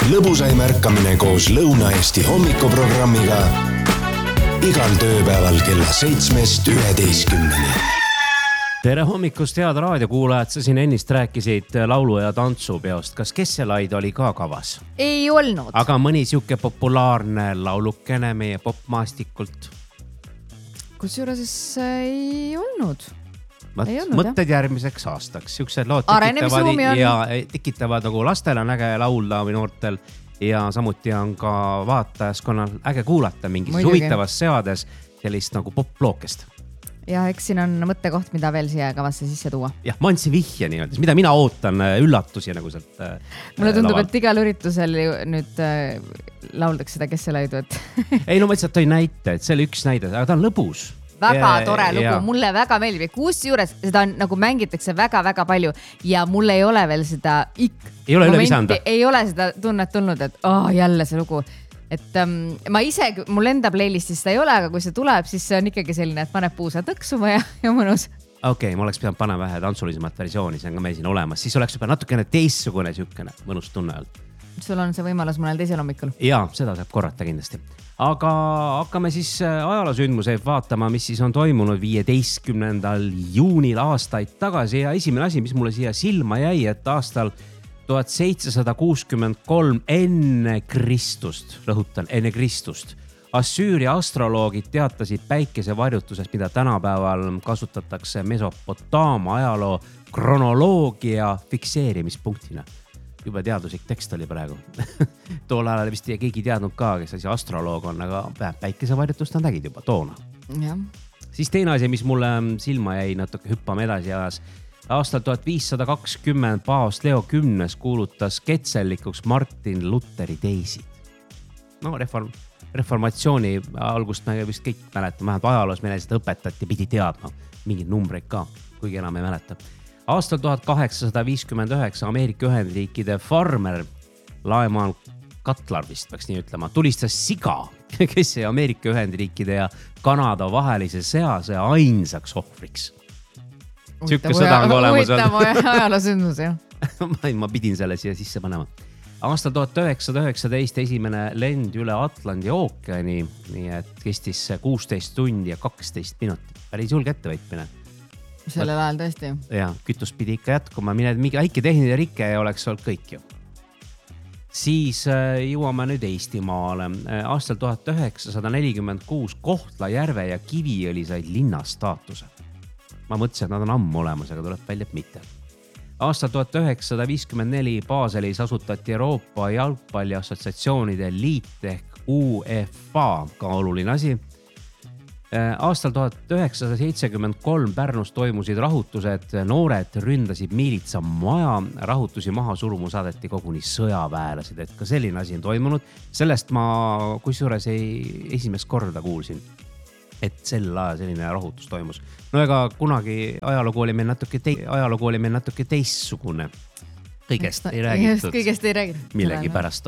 lõbusaim ärkamine koos Lõuna-Eesti hommikuprogrammiga igal tööpäeval kella 7-11. Tere hommikust, head raadiokuulajad, sa siin ennist rääkisid laulu- ja tantsupeost. Kas Kesselaid oli ka kavas? Ei olnud. Aga mõni siuke populaarne laulukene meie popmaastikult? Kusjuures ei olnud. Mõtted järgmiseks aastaks. Siuksed lood tekitavad nagu lastel on äge laulda või noortel ja samuti on ka vaatajaskonnal äge kuulata mingis huvitavas seades sellist nagu poplookest. Ja eks siin on mõttekoht, mida veel siia kavasse sisse tuua. Jah, ma andsin vihje nii-öelda, mida mina ootan üllatusi nagu sealt mulle tundub, et igal üritusel nüüd lauldaks seda Kesselaidu, et ei, no ma lihtsalt tõin näite, et see oli üks näide, aga ta on lõbus. Väga tore lugu, mulle väga meeldib. Kusjuures seda on, nagu mängitakse väga-väga palju ja mulle ei ole veel seda ei ole üle visanda. Ei ole seda tunnet tulnud, et jälle see lugu. Et ma ise, mul enda playlistis seda ei ole, aga kui see tuleb, siis see on ikkagi selline, et paneb puusa tõksuma ja mõnus. Okei, ma oleks pidanud panema vähe tantsulisemat versiooni, see on ka meil siin olemas. Siis oleks juba natukene teistsugune siukene mõnus tunne olnud. Sul on see võimalus mõnel teisel hommikul. Jaa, seda saab korrata kindlasti. Aga hakkame siis ajaloosündmuseid vaatama, mis siis on toimunud 15. juunil aastaid tagasi. Ja esimene asi, mis mulle siia silma jäi, et aastal 1763 enne Kristust, rõhutan, enne Kristust, Assüüria astroloogid teatasid päikesevarjutusest, mida tänapäeval kasutatakse Mesopotaamia ajaloo kronoloogia fikseerimispunktina. Juba teaduslik tekst oli praegu. Tool ajal vist keegi teadnud ka, kes asi astroloog on, aga päikesevarjutust on nägid juba toona. Ja. Siis teine asi, mis mulle silma jäi natuke hüppama edasi ajas. Aastal 1520 paavst Leo X kuulutas ketsellikuks Martin Lutheri teesid. No reformatsiooni algust me vist kõik mäletame, vähemalt ajaloos meile seda õpetati, pidi teadma mingid numbreid ka, kuigi enam ei mäleta. Aastal 1859 Ameerika Ühendriikide farmer Laemaan Katlar vist peaks nii ütlema, tulistas siga, kes jäi Ameerika Ühendriikide ja Kanada vahelise sease ainsaks ohvriks. Sükka sõda on ka olemas. Huvitav ajaloosündmus, jah. Ma pidin selle siia sisse panema. Aastal 1919 esimene lend üle Atlandi ookeani, nii et kestis 16 tundi ja 12 minutit. Päris julge ettevõtmine. Sellel ajal tõesti. Ja, kütus pidi ikka jätkuma. Mingi äike tehniline rike ei oleks olnud kõik ju. Siis jõuame nüüd Eestimaale. Aastal 1946 Kohtla-Järve ja Kiviõli said linnastaatuse. Ma mõtlesin, et nad on ammu olemas, aga tuleb välja, et mitte. Aastal 1954 Baselis asutati Euroopa jalgpalli assotsiatsioonide liit ehk UEFA, ka oluline asi. Aastal 1973 Pärnus toimusid rahutused, noored ründasid miilitsa maja, rahutusi maha surumu saadeti koguni sõjaväelased, et ka selline asi on toimunud. Sellest ma kusjuures esimest korda kuulsin, et sel ajal selline rahutus toimus. No ega kunagi ajalugu oli meil natuke teistsugune. Kõigest ei räägitud. Millegi pärast.